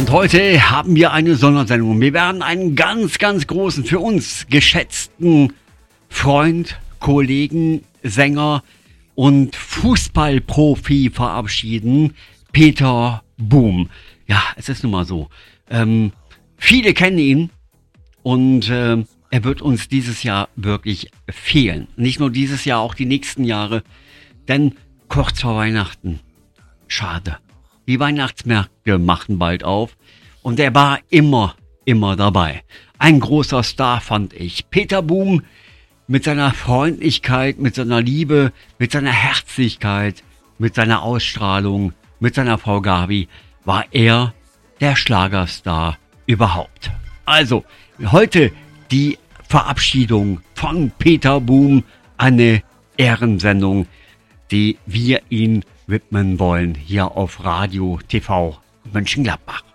Und heute haben wir eine Sondersendung. Wir werden einen ganz, ganz großen, für uns geschätzten Freund, Kollegen, Sänger und Fußballprofi verabschieden. Peter Boom. Ja, es ist nun mal so. Viele kennen ihn und er wird uns dieses Jahr wirklich fehlen. Nicht nur dieses Jahr, auch die nächsten Jahre. Denn kurz vor Weihnachten, schade. Die Weihnachtsmärkte machen bald auf und er war immer dabei. Ein großer Star fand ich. Peter Boom mit seiner Freundlichkeit, mit seiner Liebe, mit seiner Herzlichkeit, mit seiner Ausstrahlung, mit seiner Frau Gabi war er der Schlagerstar überhaupt. Also, heute die Verabschiedung von Peter Boom, eine Ehrensendung, die wir ihn widmen wollen, hier auf Radio TV Mönchengladbach.